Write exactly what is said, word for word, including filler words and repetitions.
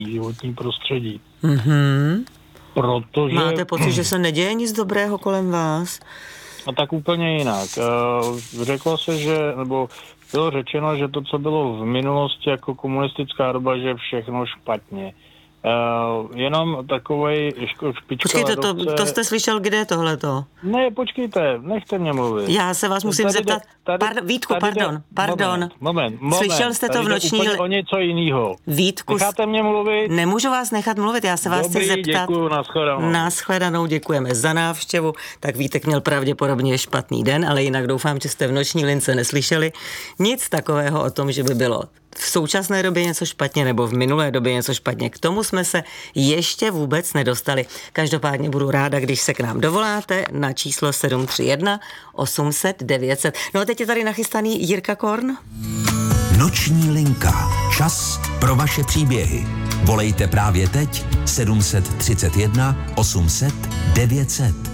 životní prostředí. Mm-hmm. Protože... Máte pocit, že se neděje nic dobrého kolem vás? A tak úplně jinak. Řeklo se, že, nebo bylo řečeno, že to, co bylo v minulosti jako komunistická doba, že všechno špatně. Uh, jenom takovej ško, špička Počkejte, to, ledovce... to jste slyšel kde tohleto? Ne, počkejte, nechte mě mluvit. Já se vás musím tady zeptat... Jde, tady, Pardon, Vítku, tady pardon, jde, pardon. Moment, moment, moment. Slyšel jste to v noční... Tady o něco jiného. Vítku... Necháte mě mluvit? Nemůžu vás nechat mluvit, já se vás Dobrý, chci zeptat... děkuju, nashledanou. Nashledanou, děkujeme za návštěvu. Tak Vítek měl pravděpodobně špatný den, ale jinak doufám, že jste v noční lince neslyšeli nic takového o tom, že by bylo v současné době něco špatně nebo v minulé době něco špatně. K tomu jsme se ještě vůbec nedostali. Každopádně budu ráda, když se k nám dovoláte na číslo sedm tři jedna osm set devět set. No a teď je tady nachystaný Jirka Korn. Noční linka. Čas pro vaše příběhy. Volejte právě teď sedm tři jedna osm set devět set.